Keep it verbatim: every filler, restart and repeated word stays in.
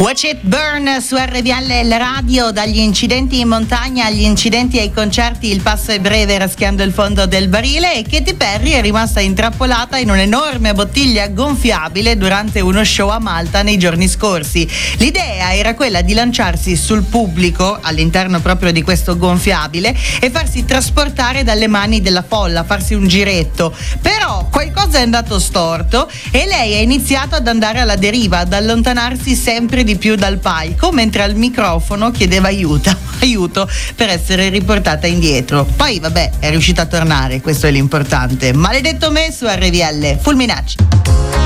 Watch It Burn su R V L Radio. Dagli incidenti in montagna agli incidenti ai concerti, il passo è breve raschiando il fondo del barile, e Katy Perry è rimasta intrappolata in un'enorme bottiglia gonfiabile durante uno show a Malta nei giorni scorsi. L'idea era quella di lanciarsi sul pubblico all'interno proprio di questo gonfiabile e farsi trasportare dalle mani della folla, farsi un giretto. Però qualcosa è andato storto e lei ha iniziato ad andare alla deriva, ad allontanarsi sempre di più dal palco, mentre al microfono chiedeva aiuto, aiuto per essere riportata indietro. Poi vabbè, è riuscita a tornare, questo è l'importante. Maledetto me su R V L. Fulminacci.